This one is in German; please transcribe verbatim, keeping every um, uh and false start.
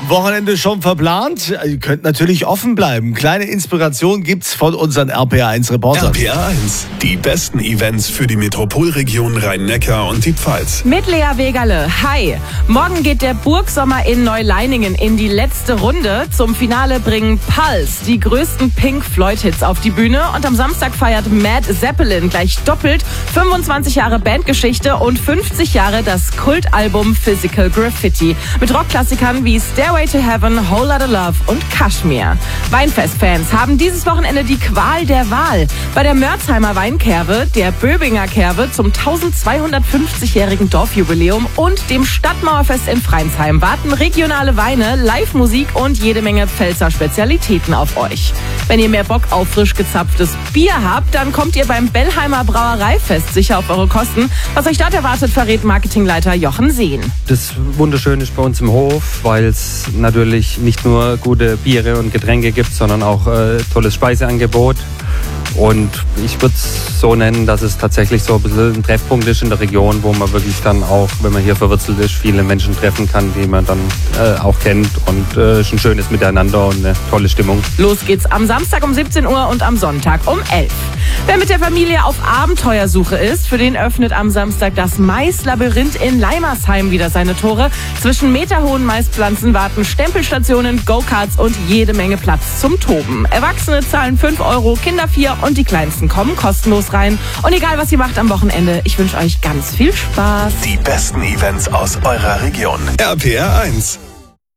Wochenende schon verplant? Ihr könnt natürlich offen bleiben. Kleine Inspiration gibt's von unseren R P R eins Reportern. R P R eins, die besten Events für die Metropolregion Rhein-Neckar und die Pfalz. Mit Lea Wegerle. Hi. Morgen geht der Burgsommer in Neuleiningen in die letzte Runde. Zum Finale bringen Pulse die größten Pink Floyd-Hits auf die Bühne. Und am Samstag feiert Mad Zeppelin gleich doppelt fünfundzwanzig Jahre Bandgeschichte und fünfzig Jahre das Kultalbum Physical Graffiti. Mit Rockklassikern wie Stairway to Heaven, Whole Lotta Love und Kashmir. Weinfest-Fans haben dieses Wochenende die Qual der Wahl. Bei der Mörzheimer Weinkerwe, der Böbinger Kerwe zum eintausendzweihundertfünfzigjährigen Dorfjubiläum und dem Stadtmauerfest in Freinsheim warten regionale Weine, Live-Musik und jede Menge Pfälzer Spezialitäten auf euch. Wenn ihr mehr Bock auf frisch gezapftes Bier habt, dann kommt ihr beim Bellheimer Brauereifest sicher auf eure Kosten. Was euch dort erwartet, verrät Marketingleiter Jochen Sehn. Das Wunderschöne ist bei uns im Hof, weil es natürlich nicht nur gute Biere und Getränke gibt, sondern auch äh, tolles Speiseangebot. Und ich würde es so nennen, dass es tatsächlich so ein bisschen ein Treffpunkt ist in der Region, wo man wirklich dann auch, wenn man hier verwurzelt ist, viele Menschen treffen kann, die man dann äh, auch kennt. Und es äh, ist ein schönes Miteinander und eine tolle Stimmung. Los geht's am Samstag um siebzehn Uhr und am Sonntag um elf. Wer mit der Familie auf Abenteuersuche ist, für den öffnet am Samstag das Maislabyrinth in Leimersheim wieder seine Tore. Zwischen meterhohen Maispflanzen warten Stempelstationen, Go-Karts und jede Menge Platz zum Toben. Erwachsene zahlen fünf Euro, Kinder vier und die Kleinsten kommen kostenlos rein. Und egal, was ihr macht am Wochenende, ich wünsche euch ganz viel Spaß. Die besten Events aus eurer Region. R P R eins.